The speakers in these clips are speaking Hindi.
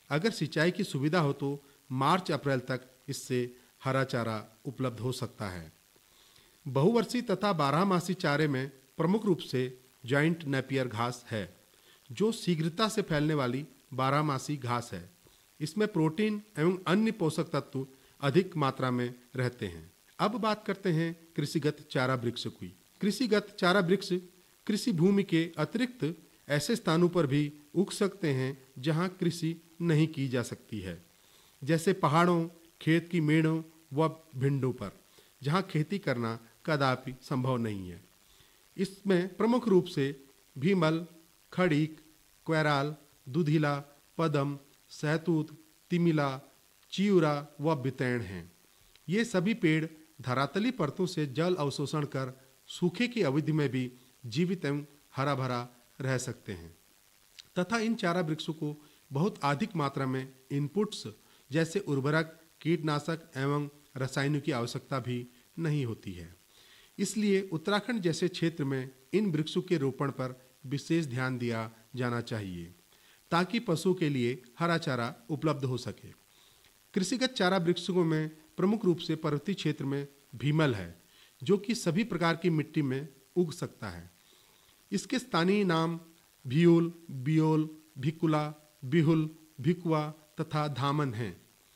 अगर सिंचाई की सुविधा हो तो मार्च अप्रैल तक इससे हरा चारा उपलब्ध हो सकता है। बहुवर्षीय तथा बारहमासी चारे में प्रमुख रूप से जॉइंट नेपियर घास है, जो शीघ्रता से फैलने वाली बारहमासी घास है। इसमें प्रोटीन एवं अन्य पोषक तत्व अधिक मात्रा में रहते हैं। अब बात करते हैं कृषिगत चारा वृक्ष की। कृषिगत चारा वृक्ष कृषि भूमि के अतिरिक्त ऐसे स्थानों पर भी उग सकते हैं जहां कृषि नहीं की जा सकती है, जैसे पहाड़ों, खेत की मेड़ों व भिंडों पर, जहां खेती करना कदापि संभव नहीं है। इसमें प्रमुख रूप से भीमल, खड़ीक, क्वेराल, दुधिला, पदम, सहतूत, तिमिला, चिउरा व बितैण हैं। ये सभी पेड़ धरातली परतों से जल अवशोषण कर सूखे की अवधि में भी जीवित एवं हरा भरा रह सकते हैं तथा इन चारा वृक्षों को बहुत अधिक मात्रा में इनपुट्स जैसे उर्वरक, कीटनाशक एवं रसायनों की आवश्यकता भी नहीं होती है। इसलिए उत्तराखंड जैसे क्षेत्र में इन वृक्षों के रोपण पर विशेष ध्यान दिया जाना चाहिए ताकि पशुओं के लिए हरा चारा उपलब्ध हो सके। कृषिगत चारा वृक्षों में प्रमुख रूप से पर्वतीय क्षेत्र में भीमल है, जो कि सभी प्रकार की मिट्टी में उग सकता है। इसके स्थानीय नाम भियूल, बियोल, भिकुला, बिहुल, भिकुआ तथा धामन हैं।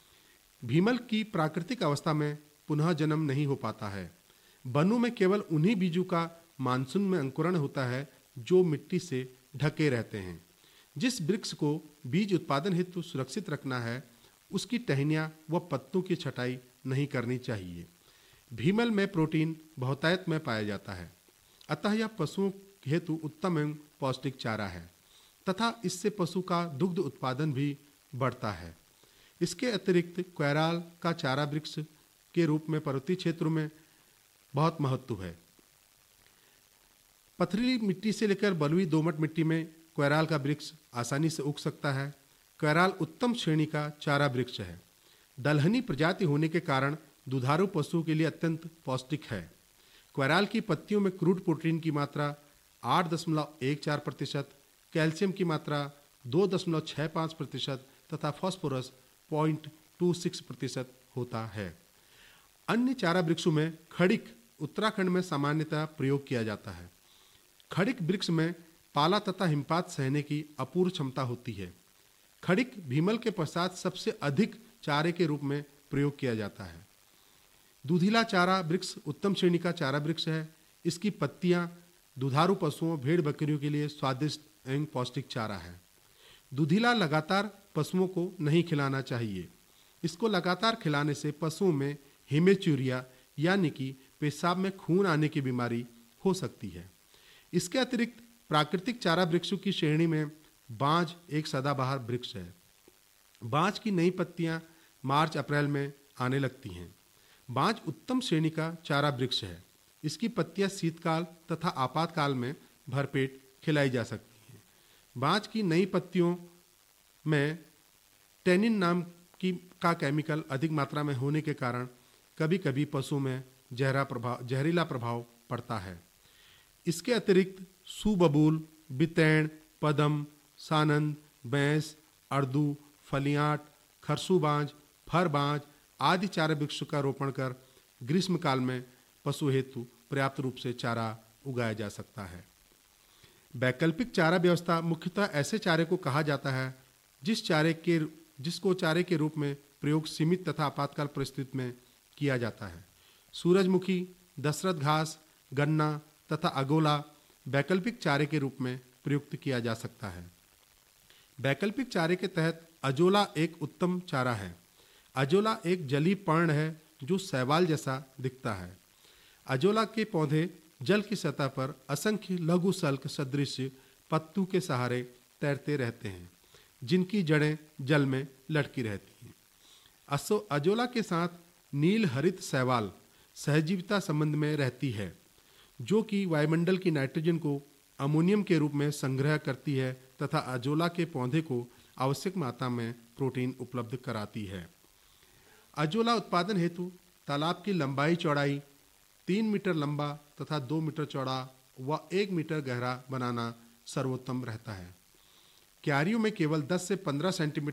भीमल की प्राकृतिक अवस्था में पुनः जन्म नहीं हो पाता है। वनों में केवल उन्हीं बीजों का मानसून में अंकुरण होता है जो मिट्टी से ढके रहते हैं। जिस वृक्ष को बीज उत्पादन हेतु सुरक्षित रखना है, उसकी टहनियाँ व पत्तों की छटाई नहीं करनी चाहिए। भीमल में प्रोटीन बहुतायत में पाया जाता है, अतः यह पशुओं हेतु उत्तम एवं पौष्टिक चारा है तथा इससे पशु का दुग्ध उत्पादन भी बढ़ता है। इसके अतिरिक्त क्वेराल का चारा वृक्ष के रूप में पर्वतीय क्षेत्रों में बहुत महत्व है। पथरीली मिट्टी से लेकर बलुई दोमट मिट्टी में क्वेराल का वृक्ष आसानी से उग सकता है। क्वेराल उत्तम श्रेणी का चारा वृक्ष है। दलहनी प्रजाति होने के कारण दुधारू पशुओं के लिए अत्यंत पौष्टिक है। क्वेराल की पत्तियों में क्रूड प्रोटीन की मात्रा 8.14%, कैल्शियम की मात्रा 2.65% तथा फास्फोरस 0.26% होता है। अन्य चारा वृक्षों में खड़िक उत्तराखंड में सामान्यतः प्रयोग किया जाता है। खड़िक वृक्ष में पाला तथा हिमपात सहने की अपूर्व क्षमता होती है। खड़िक भीमल के पश्चात सबसे अधिक चारे के रूप में प्रयोग किया जाता है। दुधिला चारा वृक्ष उत्तम श्रेणी का चारा वृक्ष है। इसकी पत्तियां दुधारू पशुओं, भेड़ बकरियों के लिए स्वादिष्ट एवं पौष्टिक चारा है। दुधिला लगातार पशुओं को नहीं खिलाना चाहिए। इसको लगातार खिलाने से पशुओं में हेमेच्यूरिया यानी कि पेशाब में खून आने की बीमारी हो सकती है। इसके अतिरिक्त प्राकृतिक चारा वृक्षों की श्रेणी में बांज एक सदाबहार वृक्ष है। बांज की नई पत्तियां मार्च अप्रैल में आने लगती हैं। बांज उत्तम श्रेणी का चारा वृक्ष है। इसकी पत्तियां शीतकाल तथा आपातकाल में भरपेट खिलाई जा सकती हैं। बांज की नई पत्तियों में टेनिन नाम का केमिकल अधिक मात्रा में होने के कारण कभी कभी पशुओं में जहरीला प्रभाव पड़ता है। इसके अतिरिक्त सुबबूल, बितैण, पदम, सानंद, बैंस, अर्दू, फलियाट, खरसूबांज, फरबांज आदि चारा वृक्षों का रोपण कर ग्रीष्म काल में पशु हेतु पर्याप्त रूप से चारा उगाया जा सकता है। वैकल्पिक चारा व्यवस्था मुख्यतः ऐसे चारे को कहा जाता है जिसको चारे के रूप में प्रयोग सीमित तथा आपातकाल परिस्थिति में किया जाता है। सूरजमुखी, दशरथ घास, गन्ना तथा अगोला वैकल्पिक चारे के रूप में प्रयुक्त किया जा सकता है। वैकल्पिक चारे के तहत अजोला एक उत्तम चारा है। अजोला एक जलीय पर्ण है जो शैवाल जैसा दिखता है। अजोला के पौधे जल की सतह पर असंख्य लघु सल्क सदृश पत्तों के सहारे तैरते रहते हैं, जिनकी जड़ें जल में लटकी रहती हैं। अजोला के साथ नील हरित शैवाल सहजीविता संबंध में रहती है, जो कि वायुमंडल की नाइट्रोजन को अमोनियम के रूप में संग्रह करती है तथा अजोला के पौधे को आवश्यक मात्रा में प्रोटीन उपलब्ध कराती है। अजोला उत्पादन हेतु तालाब की लंबाई चौड़ाई 3 मीटर लंबा तथा 2 मीटर चौड़ा व 1 मीटर गहरा बनाना सर्वोत्तम रहता है। क्यारियों में केवल 10 से 15 सेंटीमीटर